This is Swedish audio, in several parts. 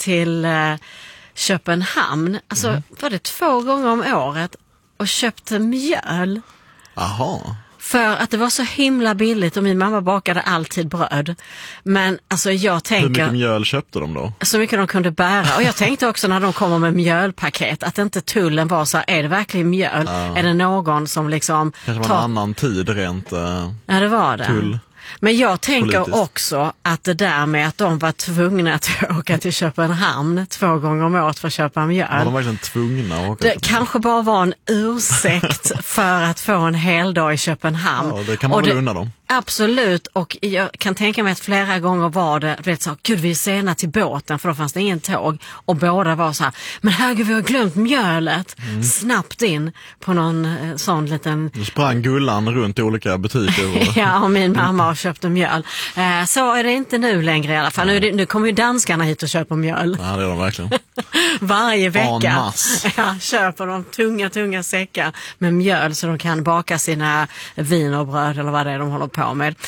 till Köpenhamn, alltså var det 2 gånger om året, och köpte mjöl. Aha. För att det var så himla billigt och min mamma bakade alltid bröd. Men alltså jag tänker... Hur mycket mjöl köpte de då? Så mycket de kunde bära. Och jag tänkte också när de kommer med mjölpaket att inte tullen var så här, är det verkligen mjöl? Är det någon som liksom... Kanske var en annan tid rent ja, det var det. tull. Men jag tänker politiskt. Också att det där med att de var tvungna att åka till Köpenhamn 2 gånger om året för att köpa mjöl. Var de verkligen tvungna att åka? Det kanske bara var en ursäkt för att få en hel dag i Köpenhamn. Ja, det kan man väl unna dem. Absolut, och jag kan tänka mig att flera gånger var det, du vet så, gud vi är sena till båten för då fanns det ingen tåg och båda var så här, men herregud vi har glömt mjölet, snabbt in på någon sån liten... Du sprang Gullan runt i olika butiker. Och... ja, och min mamma köpte mjöl. Så är det inte nu längre i alla fall. Nu kommer ju danskarna hit och köper mjöl. Ja, det är de verkligen. Varje vecka ja, köper de tunga säckar med mjöl så de kan baka sina wienerbröd eller vad det är de håller på med.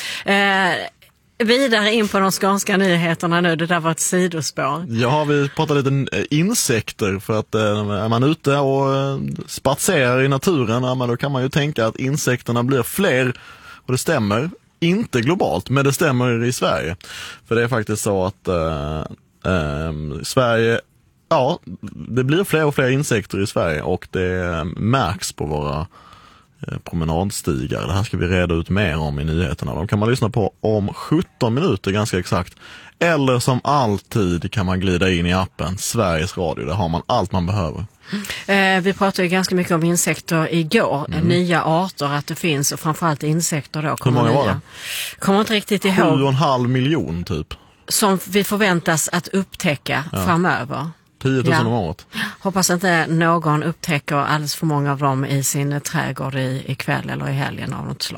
Vidare in på de skånska nyheterna nu, det där var ett sidospår. Ja, vi pratar lite insekter för att är man ute och spatserar i naturen, ja, men då kan man ju tänka att insekterna blir fler, och det stämmer. Inte globalt, men det stämmer i Sverige. För det är faktiskt så att Sverige, ja, det blir fler och fler insekter i Sverige och det märks på våra promenadstigar. Det här ska vi reda ut mer om i nyheterna. De kan man lyssna på om 17 minuter ganska exakt. Eller som alltid kan man glida in i appen Sveriges Radio. Där har man allt man behöver. Vi pratade ju ganska mycket om insekter igår. Nya arter att det finns och framförallt insekter då. Hur många var det? Kommer inte riktigt ihåg. 7,5 miljoner typ. Som vi förväntas att upptäcka framöver. 10 000 om året. Hoppas inte någon upptäcker alldeles för många av dem i sin trädgård ikväll eller i helgen av något slag.